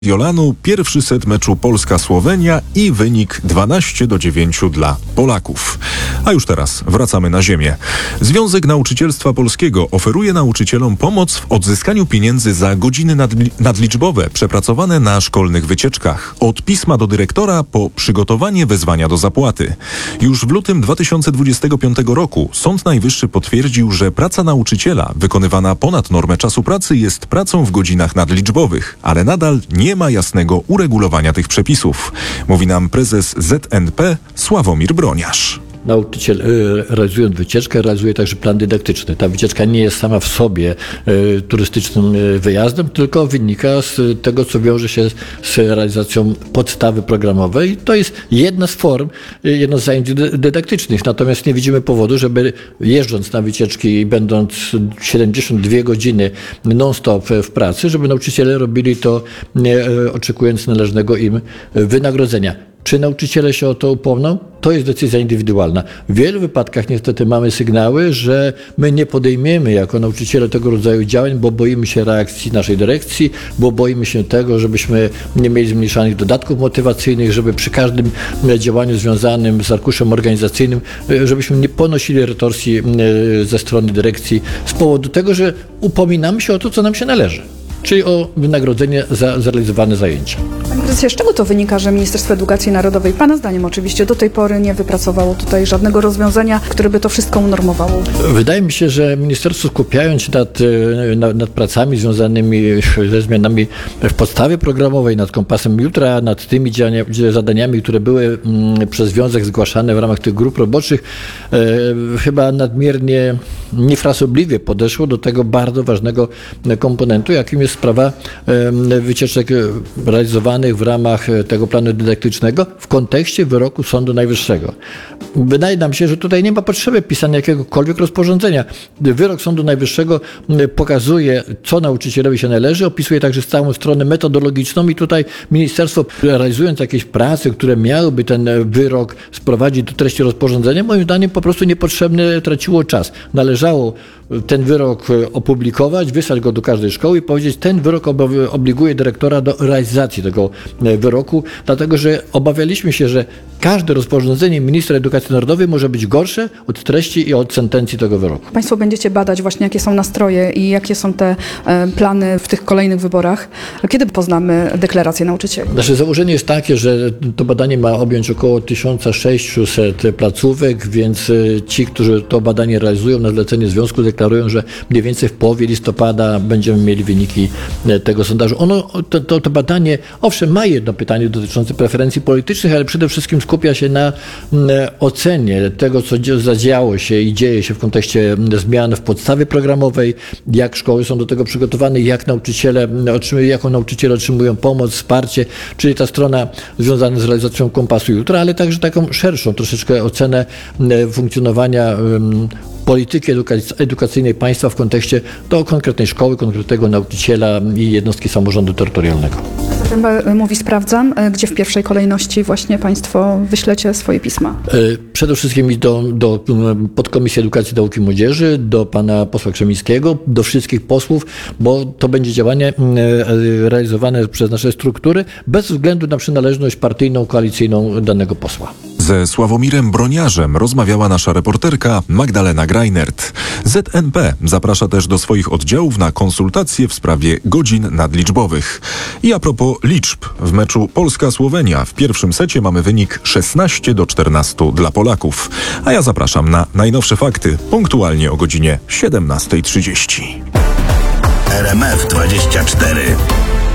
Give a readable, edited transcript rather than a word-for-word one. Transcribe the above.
Mediolanu pierwszy set meczu Polska-Słowenia i wynik 12-9 dla Polaków. A już teraz wracamy na ziemię. Związek Nauczycielstwa Polskiego oferuje nauczycielom pomoc w odzyskaniu pieniędzy za godziny nadliczbowe przepracowane na szkolnych wycieczkach. Od pisma do dyrektora po przygotowanie wezwania do zapłaty. Już w lutym 2025 roku Sąd Najwyższy potwierdził, że praca nauczyciela wykonywana ponad normę czasu pracy jest pracą w godzinach nadliczbowych, ale nadal nie ma jasnego uregulowania tych przepisów. Mówi nam prezes ZNP Sławomir Broniarz. Nauczyciel, realizując wycieczkę, realizuje także plan dydaktyczny. Ta wycieczka nie jest sama w sobie turystycznym wyjazdem, tylko wynika z tego, co wiąże się z realizacją podstawy programowej. To jest jedna z form, jedno z zajęć dydaktycznych. Natomiast nie widzimy powodu, żeby jeżdżąc na wycieczki i będąc 72 godziny non-stop w pracy, żeby nauczyciele robili to oczekując należnego im wynagrodzenia. Czy nauczyciele się o to upomną? To jest decyzja indywidualna. W wielu wypadkach niestety mamy sygnały, że my nie podejmiemy jako nauczyciele tego rodzaju działań, bo boimy się reakcji naszej dyrekcji, bo boimy się tego, żebyśmy nie mieli zmniejszanych dodatków motywacyjnych, żeby przy każdym działaniu związanym z arkuszem organizacyjnym, żebyśmy nie ponosili retorsji ze strony dyrekcji z powodu tego, że upominamy się o to, co nam się należy, czyli o wynagrodzenie za zrealizowane zajęcia. Panie prezesie, z czego to wynika, że Ministerstwo Edukacji Narodowej, Pana zdaniem oczywiście, do tej pory nie wypracowało tutaj żadnego rozwiązania, które by to wszystko unormowało? Wydaje mi się, że ministerstwo, skupiając się nad pracami związanymi ze zmianami w podstawie programowej, nad kompasem jutra, nad tymi zadaniami, które były przez związek zgłaszane w ramach tych grup roboczych, chyba nadmiernie niefrasobliwie podeszło do tego bardzo ważnego komponentu, jakim jest sprawa wycieczek realizowanych w ramach tego planu dydaktycznego w kontekście wyroku Sądu Najwyższego. Wydaje nam się, że tutaj nie ma potrzeby pisania jakiegokolwiek rozporządzenia. Wyrok Sądu Najwyższego pokazuje, co nauczycielowi się należy, opisuje także całą stronę metodologiczną i tutaj ministerstwo, realizując jakieś prace, które miałyby ten wyrok sprowadzić do treści rozporządzenia, moim zdaniem po prostu niepotrzebnie traciło czas. Należało ten wyrok opublikować, wysłać go do każdej szkoły i powiedzieć, ten wyrok obliguje dyrektora do realizacji tego wyroku, dlatego że obawialiśmy się, że każde rozporządzenie ministra edukacji narodowej może być gorsze od treści i od sentencji tego wyroku. Państwo będziecie badać właśnie, jakie są nastroje i jakie są te plany w tych kolejnych wyborach. Kiedy poznamy deklarację nauczycieli? Nasze założenie jest takie, że to badanie ma objąć około 1600 placówek, więc ci, którzy to badanie realizują na zlecenie związku, deklarują, że mniej więcej w połowie listopada będziemy mieli wyniki tego sondażu. To badanie, owszem, ma jedno pytanie dotyczące preferencji politycznych, ale przede wszystkim skupia się na ocenie tego, co zadziało się i dzieje się w kontekście zmian w podstawie programowej, jak szkoły są do tego przygotowane, jaką nauczyciele otrzymują pomoc, wsparcie, czyli ta strona związana z realizacją kompasu jutra, ale także taką szerszą troszeczkę ocenę funkcjonowania polityki edukacyjnej państwa w kontekście do konkretnej szkoły, konkretnego nauczyciela i jednostki samorządu terytorialnego. Zatem mówi sprawdzam, gdzie w pierwszej kolejności właśnie Państwo wyślecie swoje pisma? Przede wszystkim do Podkomisji Edukacji, Nauki i Młodzieży, do pana posła Krzemińskiego, do wszystkich posłów, bo to będzie działanie realizowane przez nasze struktury bez względu na przynależność partyjną, koalicyjną danego posła. Ze Sławomirem Broniarzem rozmawiała nasza reporterka Magdalena Greinert. ZNP zaprasza też do swoich oddziałów na konsultacje w sprawie godzin nadliczbowych. I a propos liczb, w meczu Polska-Słowenia w pierwszym secie mamy wynik 16-14 dla Polaków. A ja zapraszam na najnowsze fakty punktualnie o godzinie 17:30. RMF 24